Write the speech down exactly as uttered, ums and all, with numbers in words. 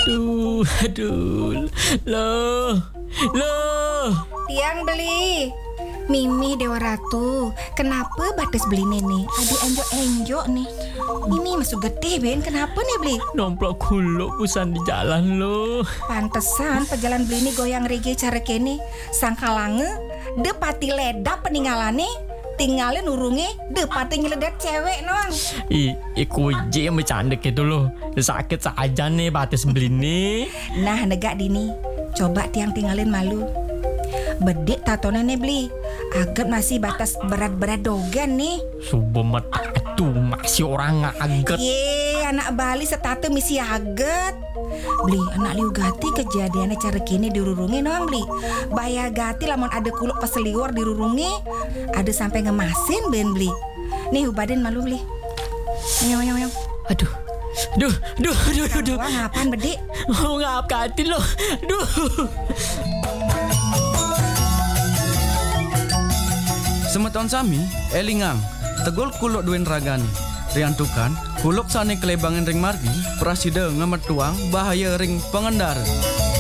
Aduh, aduh. Loh, loh. Tiang beli. Mimi Dewa Ratu, kenapa batas beli nih? Ada enjok-enjok nih. Mimi masuk getih, Ben. Kenapa nih beli? Nomplok kuluk pusan di jalan lo. Pantesan pejalan beli nih goyang reggae cara kene. Sangkalange, de pati ledak peninggalannya. Tinggalin urungnya, de pati nyeledak cewek nong. I, iku je yang bercanda gitu loh. Sakit saja nih batas beli nih. Nah, negak dini. Coba tiang tinggalin malu. Bedik tatone nih beli. Agak masih batas berat-berat dogan nih. Subuh mata itu masih orang ngaget. Ye, anak Bali setatu misi aget. Beli anak liu gati kejadiannya cara kini dirurungi nong beli. Baya gati lamun ada kuluk peseliwar dirurungi. Ada sampai ngemasin ben beli. Nih ubadin malu beli. Ayo ayo ayo. Aduh. Duh, duh, duh, duh, duh. Wah, ngapain bedik? Mau ngap katin lo. Duh. Semeton sami, elingang, tegol kuluk duen ragani. Riantukan, kuluk sane kelebangan ring margi, prasida ngemetuang bahaya ring pengendara.